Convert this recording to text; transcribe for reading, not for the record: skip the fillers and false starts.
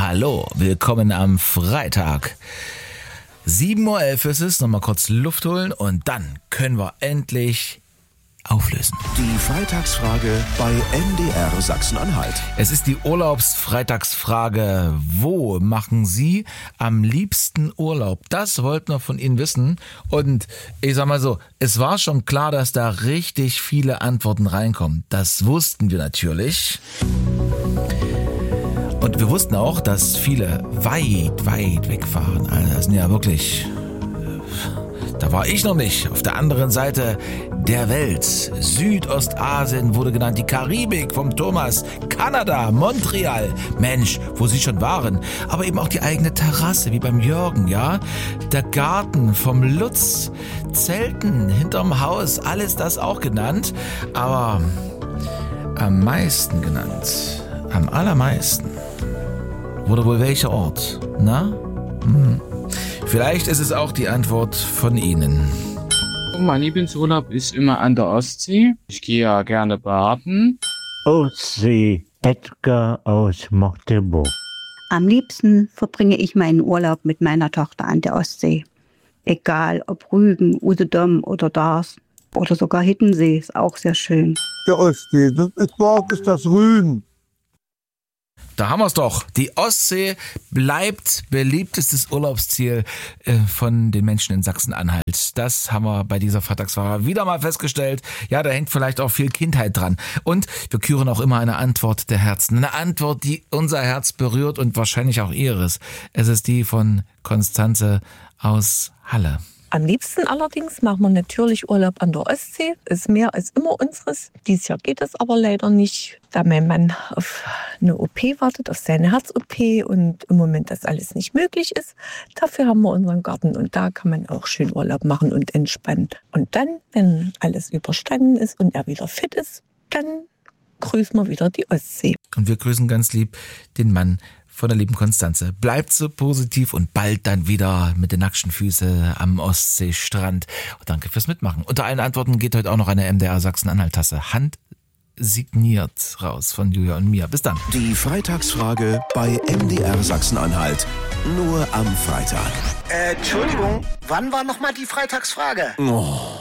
Hallo, willkommen am Freitag. 7:11 Uhr ist es, nochmal kurz Luft holen und dann können wir endlich auflösen. Die Freitagsfrage bei MDR Sachsen-Anhalt. Es ist die Urlaubsfreitagsfrage. Wo machen Sie am liebsten Urlaub? Das wollten wir von Ihnen wissen. Und ich sag mal so, es war schon klar, dass da richtig viele Antworten reinkommen. Das wussten wir natürlich. Und wir wussten auch, dass viele weit wegfahren. Also das sind ja wirklich... Da war ich noch nicht. Auf der anderen Seite der Welt. Südostasien wurde genannt, die Karibik vom Thomas, Kanada, Montreal. Mensch, wo Sie schon waren. Aber eben auch die eigene Terrasse, wie beim Jürgen, ja. Der Garten vom Lutz, Zelten hinterm Haus, alles das auch genannt. Aber am meisten genannt, am allermeisten, wurde wohl welcher Ort? Na? Vielleicht ist es auch die Antwort von Ihnen. Mein Lieblingsurlaub ist immer an der Ostsee. Ich gehe ja gerne baden. Ostsee, Edgar aus Magdeburg. Am liebsten verbringe ich meinen Urlaub mit meiner Tochter an der Ostsee. Egal ob Rügen, Usedom oder Dars oder sogar Hiddensee, ist auch sehr schön. Der Ostsee, ist das Rügen. Da haben wir es doch. Die Ostsee bleibt beliebtestes Urlaubsziel von den Menschen in Sachsen-Anhalt. Das haben wir bei dieser Freitagsfrage wieder mal festgestellt. Ja, da hängt vielleicht auch viel Kindheit dran. Und wir küren auch immer eine Antwort der Herzen. Eine Antwort, die unser Herz berührt und wahrscheinlich auch Ihres. Es ist die von Konstanze aus Halle. Am liebsten allerdings machen wir natürlich Urlaub an der Ostsee. Ist mehr als immer unseres. Dieses Jahr geht es aber leider nicht, da mein Mann auf eine OP wartet, auf seine Herz-OP und im Moment das alles nicht möglich ist. Dafür haben wir unseren Garten und da kann man auch schön Urlaub machen und entspannen. Und dann, wenn alles überstanden ist und er wieder fit ist, dann grüßen wir wieder die Ostsee. Und wir grüßen ganz lieb den Mann von der lieben Konstanze. Bleibt so positiv und bald dann wieder mit den nackten Füßen am Ostseestrand. Und danke fürs Mitmachen. Unter allen Antworten geht heute auch noch eine MDR Sachsen-Anhalt-Tasse handsigniert raus von Julia und mir. Bis dann. Die Freitagsfrage bei MDR Sachsen-Anhalt. Nur am Freitag. Entschuldigung, wann war nochmal die Freitagsfrage? Oh.